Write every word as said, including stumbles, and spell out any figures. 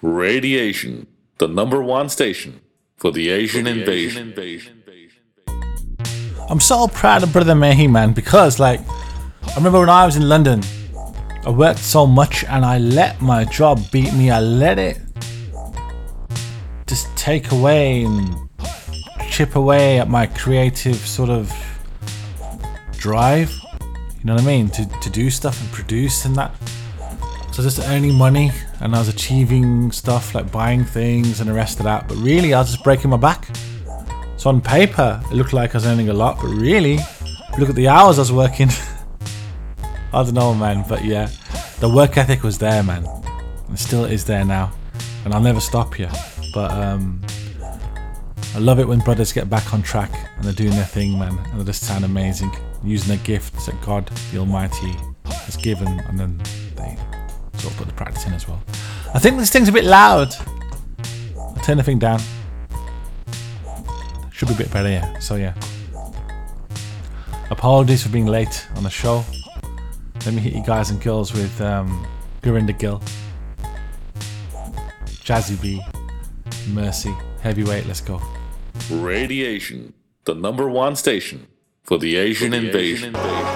Radiation, the number one station for the Asian invasion. I'm so proud of Brother Mehi, man, because like I remember when I was in London, I worked so much and I let my job beat me. I let it just take away and chip away at my creative sort of drive. You know what I mean? To to do stuff and produce and that. So just earning money and I was achieving stuff like buying things and the rest of that. But really I was just breaking my back. So on paper it looked like I was earning a lot, but really look at the hours I was working. I don't know, man, but yeah, the work ethic was there, man. It still is there now, and I'll never stop here. But um, I love it when brothers get back on track and they're doing their thing, man, and they just sound amazing, using the gifts that God, the Almighty, has given, and then they sort of put the practice in as well. I think this thing's a bit loud. I'll turn the thing down. Should be a bit better, yeah. So yeah. Apologies for being late on the show. Let me hit you guys and girls with um, Gurinder Gill, Jazzy B, Mercy, Heavyweight, let's go. Radiation, the number one station for the Asian, for the invasion. Asian invasion.